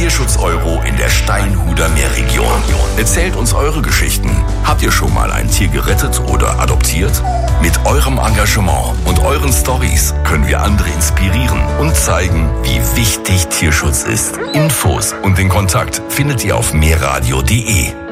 Tierschutz-Euro in der Steinhuder Meerregion. Erzählt uns eure Geschichten. Habt ihr schon mal ein Tier gerettet oder adoptiert? Mit eurem Engagement und euren Stories können wir andere inspirieren und zeigen, wie wichtig Tierschutz ist. Infos und den Kontakt findet ihr auf meerradio.de.